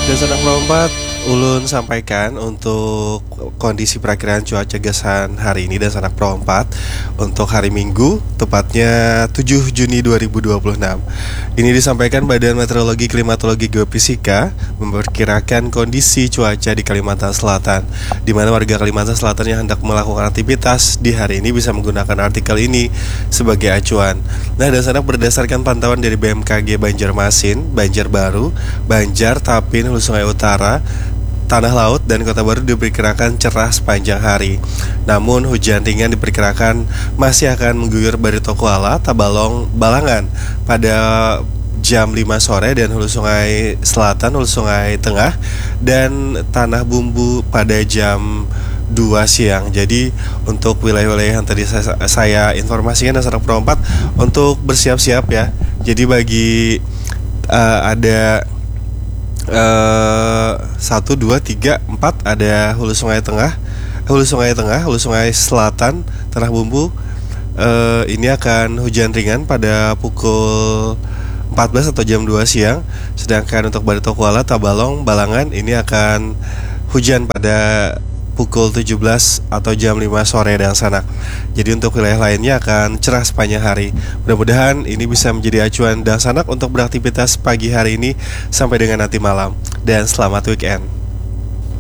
Dan Sanak Perompat, Ulun sampaikan untuk kondisi perakiraan cuaca gesan hari ini dan Sanak Perompat untuk hari Minggu, tepatnya 7 Juni 2026. Ini disampaikan Badan Meteorologi, Klimatologi, Geofisika memperkirakan kondisi cuaca di Kalimantan Selatan, di mana warga Kalimantan Selatan yang hendak melakukan aktivitas di hari ini bisa menggunakan artikel ini sebagai acuan. Nah, dan Sanak berdasarkan pantauan dari BMKG Banjarmasin, Banjarbaru, Banjar, Tapin, Hulu Sungai Utara, Tanah Laut, dan Kota Baru diperkirakan cerah sepanjang hari. Namun hujan ringan diperkirakan masih akan mengguyur Barito Kuala, Tabalong, Balangan pada jam 5 sore, dan Hulu Sungai Selatan, Hulu Sungai Tengah, dan Tanah Bumbu pada jam 2 siang. Jadi untuk wilayah-wilayah yang tadi saya informasikan dan Sanak Perompat untuk bersiap-siap ya. Jadi bagi ada 1, 2, 3, 4 ada Hulu Sungai Tengah, Hulu Sungai Selatan, Tanah Bumbu. Ini akan hujan ringan pada pukul 14 atau jam 2 siang. Sedangkan untuk Barito Kuala, Tabalong, Balangan ini akan hujan pada pukul 17 atau jam 5 sore dan Sanak. Jadi untuk wilayah lainnya akan cerah sepanjang hari. Mudah-mudahan ini bisa menjadi acuan dan Sanak untuk beraktivitas pagi hari ini sampai dengan nanti malam. Dan selamat weekend.